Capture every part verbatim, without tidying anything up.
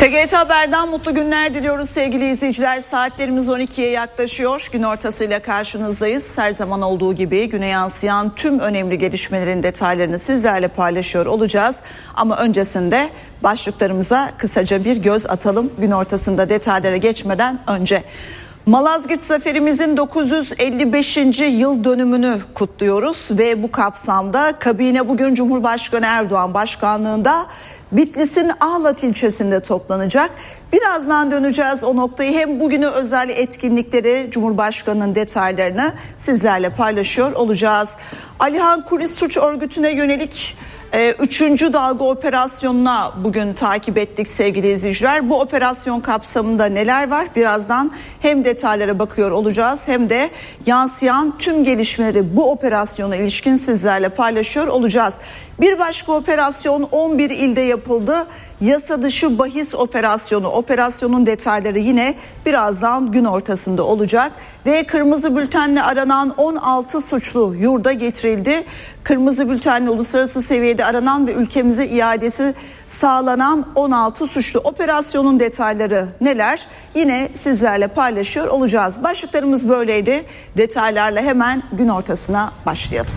T G R T Haber'den mutlu günler diliyoruz sevgili izleyiciler. Saatlerimiz on ikiye yaklaşıyor. Gün ortasıyla karşınızdayız. Her zaman olduğu gibi güne yansıyan tüm önemli gelişmelerin detaylarını sizlerle paylaşıyor olacağız. Ama öncesinde başlıklarımıza kısaca bir göz atalım. Gün ortasında detaylara geçmeden önce. Malazgirt zaferimizin dokuz yüz elli beşinci yıl dönümünü kutluyoruz ve bu kapsamda kabine bugün Cumhurbaşkanı Erdoğan başkanlığında Bitlis'in Ahlat ilçesinde toplanacak. Birazdan döneceğiz o noktayı. Hem bugünü özel etkinlikleri, Cumhurbaşkanı'nın detaylarını sizlerle paylaşıyor olacağız. Alihan Kuris Suç Örgütü'ne yönelik e, üçüncü dalga operasyonuna bugün takip ettik sevgili izleyiciler. Bu operasyon kapsamında neler var? Birazdan hem detaylara bakıyor olacağız hem de yansıyan tüm gelişmeleri bu operasyona ilişkin sizlerle paylaşıyor olacağız. Bir başka operasyon on bir ilde yapıldı. Yasa dışı bahis operasyonu. Operasyonun detayları yine birazdan gün ortasında olacak. Ve kırmızı bültenle aranan on altı suçlu yurda getirildi. Kırmızı bültenle uluslararası seviyede aranan ve ülkemize iadesi sağlanan on altı suçlu. Operasyonun detayları neler? Yine sizlerle paylaşıyor olacağız. Başlıklarımız böyleydi. Detaylarla hemen gün ortasına başlayalım.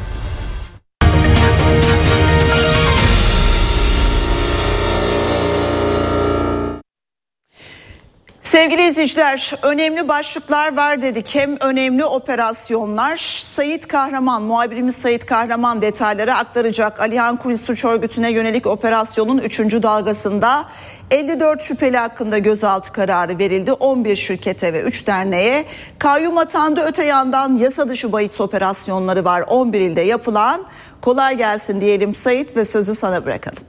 Sevgili izleyiciler, önemli başlıklar var dedik. Hem önemli operasyonlar. Sait Kahraman, muhabirimiz Sait Kahraman detayları aktaracak. Alihan Kuris Suç Örgütü'ne yönelik operasyonun üçüncü dalgasında elli dört şüpheli hakkında gözaltı kararı verildi. on bir şirkete ve üç derneğe kayyum atandı. Öte yandan yasa dışı bahis operasyonları var on bir ilde yapılan. Kolay gelsin diyelim Sait ve sözü sana bırakalım.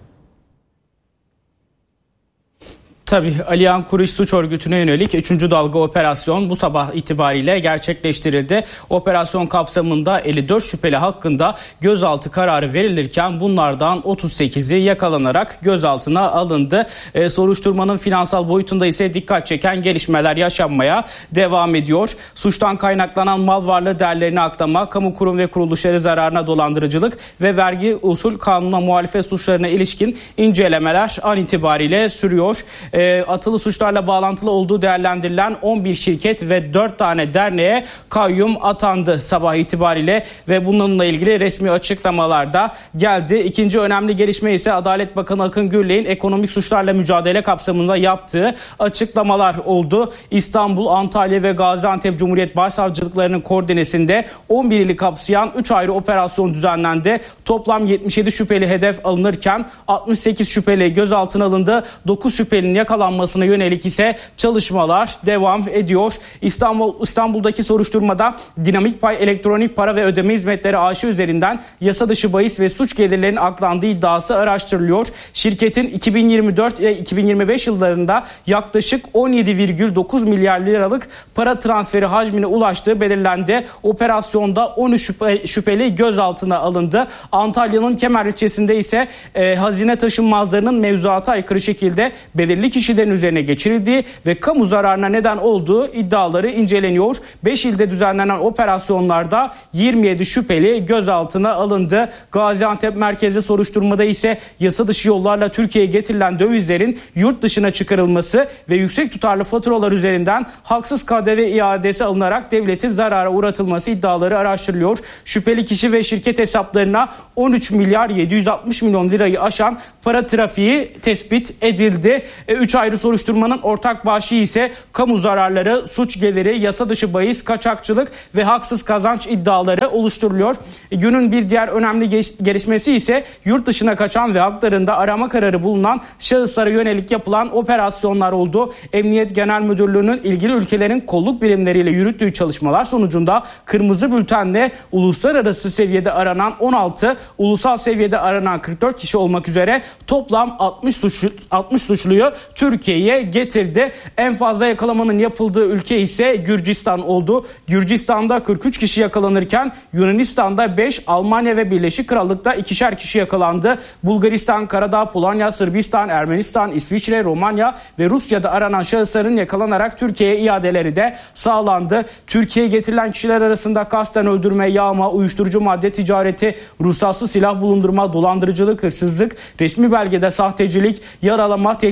Tabii Alihan Kuris Suç Örgütü'ne yönelik üçüncü dalga operasyon bu sabah itibariyle gerçekleştirildi. Operasyon kapsamında elli dört şüpheli hakkında gözaltı kararı verilirken bunlardan otuz sekizi yakalanarak gözaltına alındı. Ee, soruşturmanın finansal boyutunda ise dikkat çeken gelişmeler yaşanmaya devam ediyor. Suçtan kaynaklanan mal varlığı değerlerini aklama, kamu kurum ve kuruluşları zararına dolandırıcılık ve vergi usul kanuna muhalefet suçlarına ilişkin incelemeler an itibariyle sürüyor. E, atılı suçlarla bağlantılı olduğu değerlendirilen on bir şirket ve dört tane derneğe kayyum atandı sabah itibariyle ve bununla ilgili resmi açıklamalar da geldi. İkinci önemli gelişme ise Adalet Bakanı Akın Gürley'in ekonomik suçlarla mücadele kapsamında yaptığı açıklamalar oldu. İstanbul, Antalya ve Gaziantep Cumhuriyet Başsavcılıklarının koordinesinde on bir ili kapsayan üç ayrı operasyon düzenlendi. Toplam yetmiş yedi şüpheli hedef alınırken altmış sekiz şüpheli gözaltına alındı. dokuz şüphelinin yakalanmasına yönelik ise çalışmalar devam ediyor. İstanbul İstanbul'daki soruşturmada dinamik pay, elektronik para ve ödeme hizmetleri A Ş üzerinden yasa dışı bahis ve suç gelirlerinin aklandığı iddiası araştırılıyor. Şirketin iki bin yirmi dört ve iki bin yirmi beş yıllarında yaklaşık on yedi virgül dokuz milyar liralık para transferi hacmine ulaştığı belirlendi. Operasyonda on üç şüphe, şüpheli gözaltına alındı. Antalya'nın Kemer ilçesinde ise e, hazine taşınmazlarının mevzuata aykırı şekilde belirli kişilerin üzerine geçirildiği ve kamu zararına neden olduğu iddiaları inceleniyor. beş ilde düzenlenen operasyonlarda yirmi yedi şüpheli gözaltına alındı. Gaziantep merkezli soruşturmada ise yasa dışı yollarla Türkiye'ye getirilen dövizlerin yurt dışına çıkarılması ve yüksek tutarlı faturalar üzerinden haksız K D V iadesi alınarak devletin zarara uğratılması iddiaları araştırılıyor. Şüpheli kişi ve şirket hesaplarına on üç milyar yedi yüz altmış milyon lirayı aşan para trafiği tespit edildi. üç ayrı soruşturmanın ortak başlığı ise kamu zararları, suç geliri, yasa dışı bahis, kaçakçılık ve haksız kazanç iddiaları oluşturuluyor. Günün bir diğer önemli gelişmesi ise yurt dışına kaçan ve haklarında arama kararı bulunan şahıslara yönelik yapılan operasyonlar oldu. Emniyet Genel Müdürlüğü'nün ilgili ülkelerin kolluk birimleriyle yürüttüğü çalışmalar sonucunda kırmızı bültenle uluslararası seviyede aranan on altı, ulusal seviyede aranan kırk dört kişi olmak üzere toplam altmış suçlu, altmış suçluyu Türkiye'ye getirdi. En fazla yakalamanın yapıldığı ülke ise Gürcistan oldu. Gürcistan'da kırk üç kişi yakalanırken Yunanistan'da beş, Almanya ve Birleşik Krallık'ta ikişer kişi yakalandı. Bulgaristan, Karadağ, Polonya, Sırbistan, Ermenistan, İsviçre, Romanya ve Rusya'da aranan şahısların yakalanarak Türkiye'ye iadeleri de sağlandı. Türkiye'ye getirilen kişiler arasında kasten öldürme, yağma, uyuşturucu madde ticareti, ruhsatsız silah bulundurma, dolandırıcılık, hırsızlık, resmi belgede sahtecilik, yaralama, tehdit ve şantaj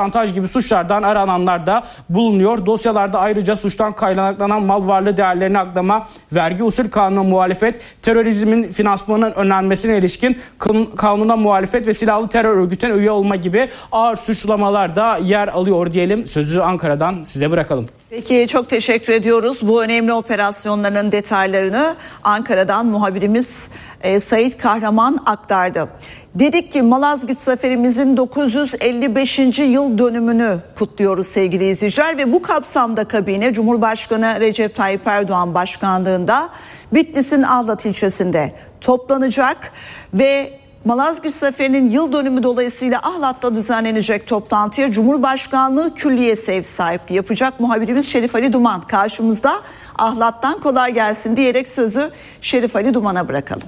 şantaj gibi suçlardan arananlar da bulunuyor. Dosyalarda ayrıca suçtan kaynaklanan mal varlığı değerlerini aklama, vergi usul kanuna muhalefet, terörizmin finansmanının önlenmesine ilişkin kanuna muhalefet ve silahlı terör örgütüne üye olma gibi ağır suçlamalar da yer alıyor diyelim. Sözü Ankara'dan size bırakalım. Peki, çok teşekkür ediyoruz. Bu önemli operasyonların detaylarını Ankara'dan muhabirimiz e, Sait Kahraman aktardı. Dedik ki Malazgirt zaferimizin dokuz yüz elli beşinci yıl dönümünü kutluyoruz sevgili izleyiciler ve bu kapsamda kabine Cumhurbaşkanı Recep Tayyip Erdoğan başkanlığında Bitlis'in Ahlat ilçesinde toplanacak ve Malazgirt Zaferi'nin yıl dönümü dolayısıyla Ahlat'ta düzenlenecek toplantıya Cumhurbaşkanlığı Külliyesi ev sahipliği yapacak. Muhabirimiz Şerif Ali Duman karşımızda. Ahlat'tan kolay gelsin diyerek sözü Şerif Ali Duman'a bırakalım.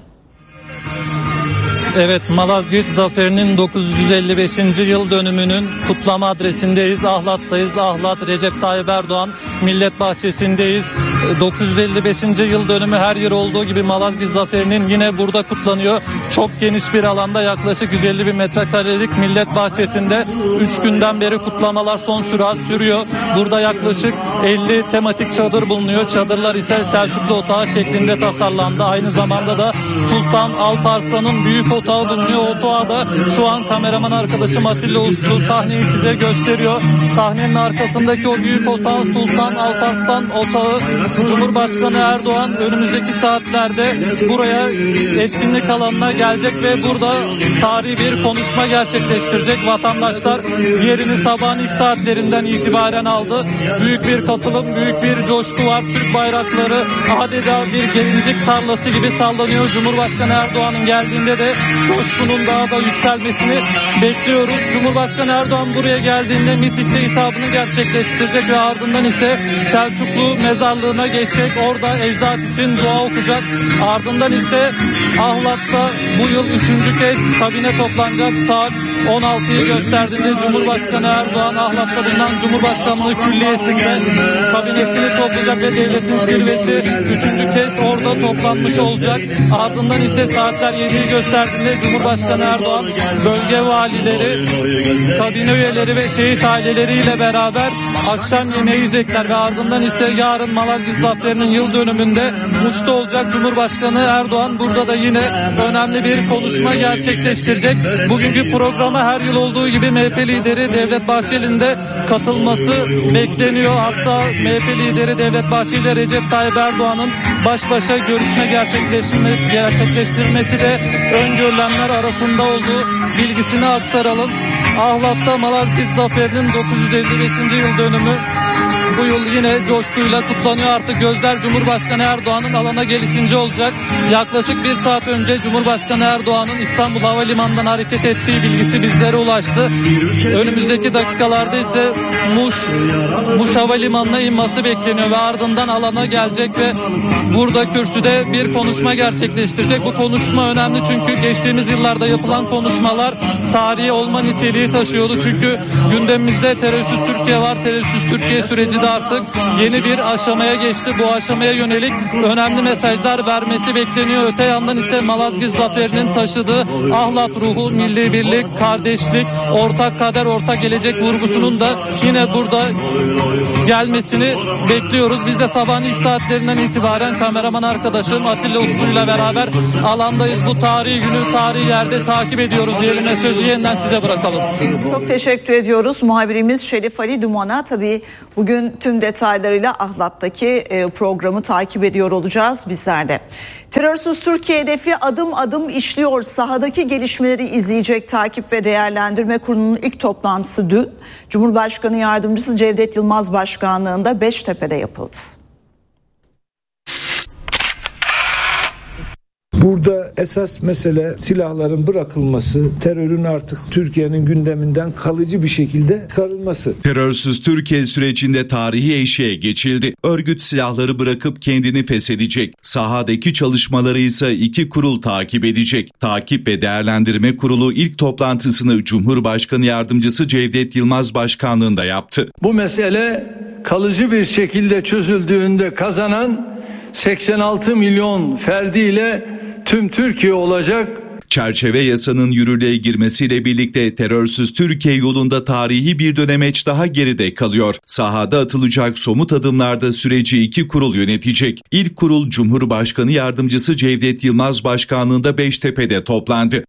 Evet, Malazgirt Zaferi'nin dokuz yüz elli beşinci yıl dönümünün kutlama adresindeyiz. Ahlat'tayız. Ahlat Recep Tayyip Erdoğan Millet Bahçesi'ndeyiz. dokuz yüz elli beşinci yıl dönümü her yer olduğu gibi Malazgirt Zaferi'nin yine burada kutlanıyor. Çok geniş bir alanda, yaklaşık yüz elli bin metrekarelik Millet Bahçesi'nde üç günden beri kutlamalar son sürat sürüyor. Burada yaklaşık elli tematik çadır bulunuyor. Çadırlar ise Selçuklu Otağı şeklinde tasarlandı. Aynı zamanda da Sultan Alparslan'ın büyük otağı bulunuyor. Otağda şu an kameraman arkadaşım Atilla Uslu sahneyi size gösteriyor. Sahnenin arkasındaki o büyük otağı Sultan Alparslan Otağı. Cumhurbaşkanı Erdoğan önümüzdeki saatlerde buraya etkinlik alanına gelecek ve burada tarihi bir konuşma gerçekleştirecek. Vatandaşlar yerini sabahın ilk saatlerinden itibaren aldı. Büyük bir katılım, büyük bir coşku var. Türk bayrakları adeta bir gelincik tarlası gibi sallanıyor. Cumhurbaşkanı Erdoğan'ın geldiğinde de coşkunun daha da yükselmesini bekliyoruz. Cumhurbaşkanı Erdoğan buraya geldiğinde mitingde hitabını gerçekleştirecek ve ardından ise Selçuklu mezarlığına geçecek. Orada ecdat için dua okuyacak. Ardından ise Ahlat'ta bu yıl üçüncü kez kabine toplanacak. Saat on altıyı gösterdiğinde Cumhurbaşkanı Erdoğan Ahlat'ta bulunan Cumhurbaşkanlığı Külliyesi'nde kabinesini toplayacak ve devletin zirvesi üçüncü kez orada toplanmış olacak. Ardından ise saatler yediyi gösterdiğinde Cumhurbaşkanı Erdoğan bölge valileri, kabine üyeleri ve şehit aileleriyle beraber akşam yemeği yiyecekler ve ardından ise yarın Malazgirt Zaferi'nin yıl dönümünde Muş'ta olacak. Cumhurbaşkanı Erdoğan burada da yine önemli bir konuşma gerçekleştirecek. Bugünkü programa her yıl olduğu gibi M H P lideri Devlet Bahçeli'nin de katılması bekleniyor. Hatta M H P lideri Devlet Bahçeli ile Recep Tayyip Erdoğan'ın baş başa görüşme gerçekleştirmesi de öngörülenler arasında olduğu bilgisini aktaralım. Ahlat'ta Malazgirt Zaferi'nin dokuz yüz elli beşinci yıl dönümü bu yıl yine coşkuyla kutlanıyor. Artık gözler Cumhurbaşkanı Erdoğan'ın alana gelişince olacak. Yaklaşık bir saat önce Cumhurbaşkanı Erdoğan'ın İstanbul Havalimanı'ndan hareket ettiği bilgisi bizlere ulaştı. Önümüzdeki dakikalarda ise Muş, Muş Havalimanı'na inmesi bekleniyor ve ardından alana gelecek ve burada kürsüde bir konuşma gerçekleştirecek. Bu konuşma önemli çünkü geçtiğimiz yıllarda yapılan konuşmalar tarihi olma niteliği taşıyordu. Çünkü gündemimizde terörsüz Türkiye var. Terörsüz Türkiye süreci de artık yeni bir aşamaya geçti. Bu aşamaya yönelik önemli mesajlar vermesi bekleniyor. Öte yandan ise Malazgirt Zaferi'nin taşıdığı Ahlat ruhu, milli birlik, kardeşlik, ortak kader, ortak gelecek vurgusunun da yine burada gelmesini bekliyoruz. Biz de sabahın ilk saatlerinden itibaren kameraman arkadaşım Atilla Uslu ile beraber alandayız. Bu tarihi günü tarihi yerde takip ediyoruz diyelim ve sözü yeniden size bırakalım. Çok teşekkür ediyoruz muhabirimiz Şerif Ali Duman'a. Tabii bugün tüm detaylarıyla Ahlat'taki programı takip ediyor olacağız bizler de. Terörsüz Türkiye hedefi adım adım işliyor. Sahadaki gelişmeleri izleyecek Takip ve Değerlendirme Kurulu'nun ilk toplantısı dün Cumhurbaşkanı Yardımcısı Cevdet Yılmaz Başkanlığı'nda Beştepe'de yapıldı. Burada esas mesele silahların bırakılması, terörün artık Türkiye'nin gündeminden kalıcı bir şekilde çıkarılması. Terörsüz Türkiye sürecinde tarihi eşiğe geçildi. Örgüt silahları bırakıp kendini feshedecek. Sahadaki çalışmaları ise iki kurul takip edecek. Takip ve Değerlendirme Kurulu ilk toplantısını Cumhurbaşkanı Yardımcısı Cevdet Yılmaz Başkanlığı'nda yaptı. Bu mesele kalıcı bir şekilde çözüldüğünde kazanan seksen altı milyon ferdiyle tüm Türkiye olacak. Çerçeve yasanın yürürlüğe girmesiyle birlikte terörsüz Türkiye yolunda tarihi bir dönemeç daha geride kalıyor. Sahada atılacak somut adımlarda süreci iki kurul yönetecek. İlk kurul Cumhurbaşkanı Yardımcısı Cevdet Yılmaz başkanlığında Beştepe'de toplandı.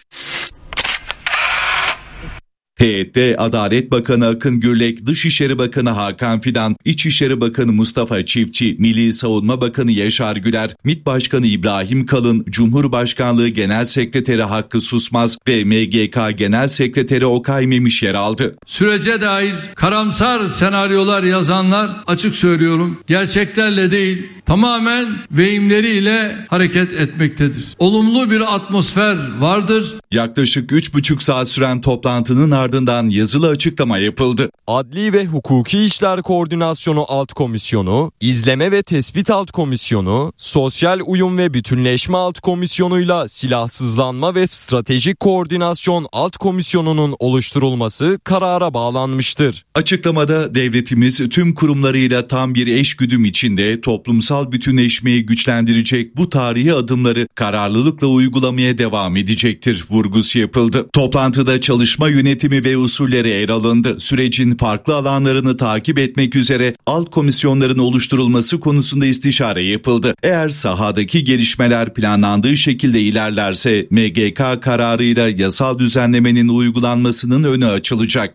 Heyette Adalet Bakanı Akın Gürlek, Dışişleri Bakanı Hakan Fidan, İçişleri Bakanı Mustafa Çiftçi, Milli Savunma Bakanı Yaşar Güler, MİT Başkanı İbrahim Kalın, Cumhurbaşkanlığı Genel Sekreteri Hakkı Susmaz ve M G K Genel Sekreteri Okay Memiş yer aldı. Sürece dair karamsar senaryolar yazanlar, açık söylüyorum, gerçeklerle değil, tamamen vehimleriyle hareket etmektedir. Olumlu bir atmosfer vardır. Yaklaşık üç buçuk saat süren toplantının ardından yazılı açıklama yapıldı. Adli ve Hukuki İşler Koordinasyonu Alt Komisyonu, İzleme ve Tespit Alt Komisyonu, Sosyal Uyum ve Bütünleşme Alt Komisyonu'yla Silahsızlanma ve Stratejik Koordinasyon Alt Komisyonu'nun oluşturulması karara bağlanmıştır. Açıklamada devletimiz tüm kurumlarıyla tam bir eşgüdüm içinde toplumsal bütünleşmeyi güçlendirecek bu tarihi adımları kararlılıkla uygulamaya devam edecektir vurgusu yapıldı. Toplantıda çalışma yönetimi ve usulleri ele alındı. Sürecin farklı alanlarını takip etmek üzere alt komisyonların oluşturulması konusunda istişare yapıldı. Eğer sahadaki gelişmeler planlandığı şekilde ilerlerse M G K kararıyla yasal düzenlemenin uygulanmasının önü açılacak.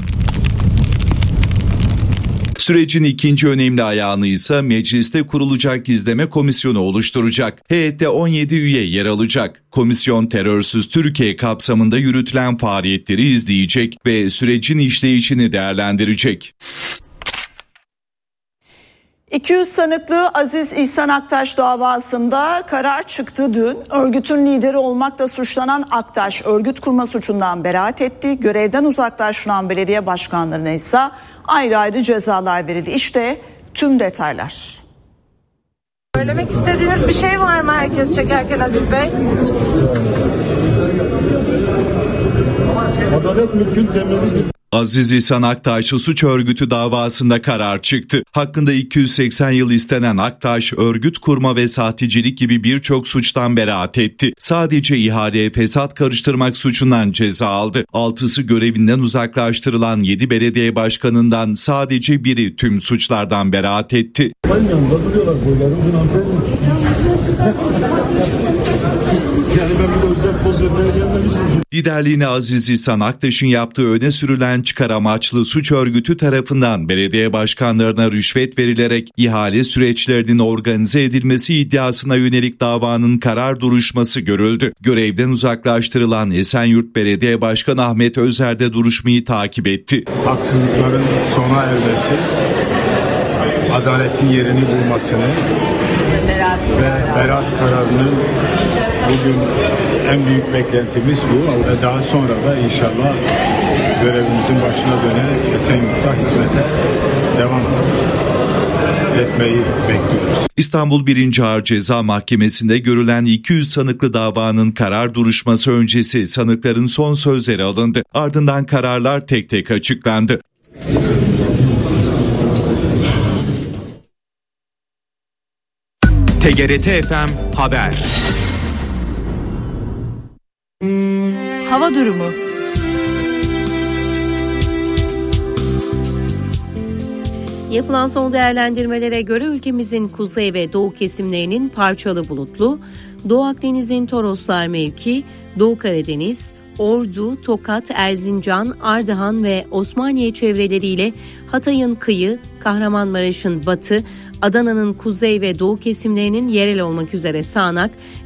Sürecin ikinci önemli ayağını ise mecliste kurulacak izleme komisyonu oluşturacak. Heyette on yedi üye yer alacak. Komisyon terörsüz Türkiye kapsamında yürütülen faaliyetleri izleyecek ve sürecin işleyişini değerlendirecek. iki yüz sanıklı Aziz İhsan Aktaş davasında karar çıktı dün. Örgütün lideri olmakla suçlanan Aktaş örgüt kurma suçundan beraat etti. Görevden uzaklaştırılan belediye başkanlarına ise ayrı ayrı cezalar verildi. İşte tüm detaylar. Söylemek istediğiniz bir şey var mı herkes çekerken Aziz Bey? Adalet mülkün temelidir. Aziz İhsan Aktaş'ı suç örgütü davasında karar çıktı. Hakkında iki yüz seksen yıl istenen Aktaş, örgüt kurma ve sahtecilik gibi birçok suçtan beraat etti. Sadece ihaleye fesat karıştırmak suçundan ceza aldı. Altısı görevinden uzaklaştırılan yedi belediye başkanından sadece biri tüm suçlardan beraat etti. Liderliğini Aziz İhsan Aktaş'ın yaptığı öne sürülen çıkar amaçlı suç örgütü tarafından belediye başkanlarına rüşvet verilerek ihale süreçlerinin organize edilmesi iddiasına yönelik davanın karar duruşması görüldü. Görevden uzaklaştırılan Esenyurt Belediye Başkanı Ahmet Özer de duruşmayı takip etti. Haksızlıkların sona ermesi, adaletin yerini bulmasını ve beraat kararının bugün en büyük beklentimiz bu ve daha sonra da inşallah görevimizin başına dönerek Esenyurt'ta hizmete devam etmeyi bekliyoruz. İstanbul birinci Ağır Ceza Mahkemesi'nde görülen iki yüz sanıklı davanın karar duruşması öncesi sanıkların son sözleri alındı. Ardından kararlar tek tek açıklandı. T G R T F M Haber. Hava durumu. Yapılan son değerlendirmelere göre ülkemizin kuzey ve doğu kesimlerinin parçalı bulutlu, Doğu Akdeniz'in Toroslar mevki, Doğu Karadeniz, Ordu, Tokat, Erzincan, Ardahan ve Osmaniye çevreleriyle Hatay'ın kıyı, Kahramanmaraş'ın batı, Adana'nın kuzey ve doğu kesimlerinin yerel olmak üzere sağanak